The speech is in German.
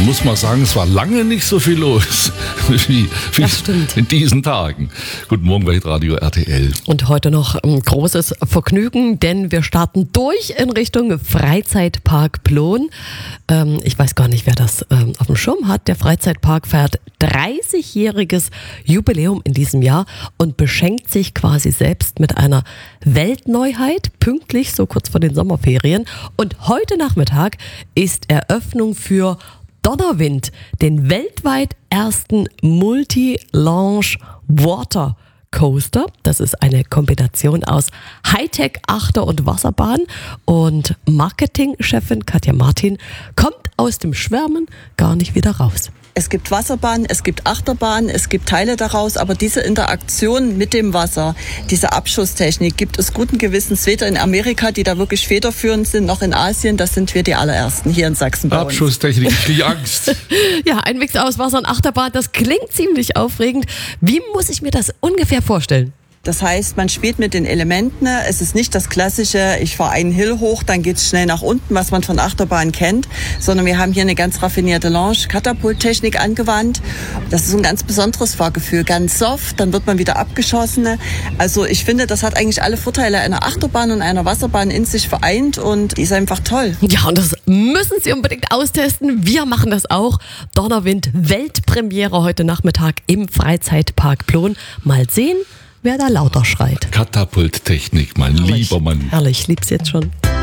Man muss mal sagen, es war lange nicht so viel los wie in diesen Tagen. Guten Morgen, Weltradio RTL. Und heute noch ein großes Vergnügen, denn wir starten durch in Richtung Freizeitpark Plon. Ich weiß gar nicht, wer das auf dem Schirm hat. Der Freizeitpark feiert 30-jähriges Jubiläum in diesem Jahr und beschenkt sich quasi selbst mit einer Weltneuheit, pünktlich so kurz vor den Sommerferien. Und heute Nachmittag ist Eröffnung für Donnerwind, den weltweit ersten Multi-Launch Water Coaster. Das ist eine Kombination aus Hightech, Achter- und Wasserbahn. Und Marketingchefin Katja Martin kommt aus dem Schwärmen gar nicht wieder raus. Es gibt Wasserbahn, es gibt Achterbahn, es gibt Teile daraus, aber diese Interaktion mit dem Wasser, diese Abschusstechnik gibt es guten Gewissens weder in Amerika, die da wirklich federführend sind, noch in Asien. Das sind wir die allerersten hier in Sachsen bei uns. Abschusstechnik, ich kriege Angst. Ja, ein Mix aus Wasser und Achterbahn, das klingt ziemlich aufregend. Wie muss ich mir das ungefähr vorstellen? Das heißt, man spielt mit den Elementen. Es ist nicht das klassische, ich fahre einen Hill hoch, dann geht's schnell nach unten, was man von Achterbahn kennt, sondern wir haben hier eine ganz raffinierte Launch-Katapult-Technik angewandt. Das ist ein ganz besonderes Fahrgefühl, ganz soft, dann wird man wieder abgeschossen. Also ich finde, das hat eigentlich alle Vorteile einer Achterbahn und einer Wasserbahn in sich vereint und die ist einfach toll. Ja, und das müssen Sie unbedingt austesten. Wir machen das auch. Donnerwind, Weltpremiere heute Nachmittag im Freizeitpark Plon. Mal sehen, wer da lauter schreit. Katapulttechnik, mein lieber Mann. Herrlich, lieb's jetzt schon.